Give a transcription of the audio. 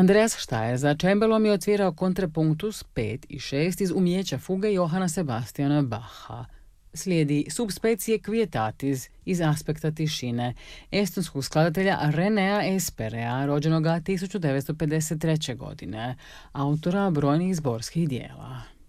Andreas Štajer za cembelom je odsvirao kontrapunktus 5 i 6 iz Umijeća fuge Johana Sebastiana Bacha. Slijedi subspecie Quietatis iz Aspekta tišine, estonskog skladatelja Renea Esperea, rođenoga 1953. godine, autora brojnih zborskih dijela.